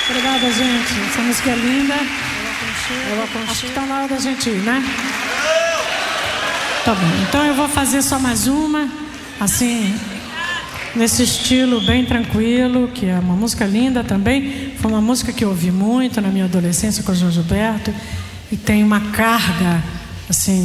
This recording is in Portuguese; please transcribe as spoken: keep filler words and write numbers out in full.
Obrigada, gente. Essa música é linda. Eu acho que tá na hora da gente ir, né? Tá bom. Então eu vou fazer só mais uma, assim, nesse estilo bem tranquilo, que é uma música linda também. Foi uma música que eu ouvi muito na minha adolescência com o João Gilberto. E tem uma carga, assim,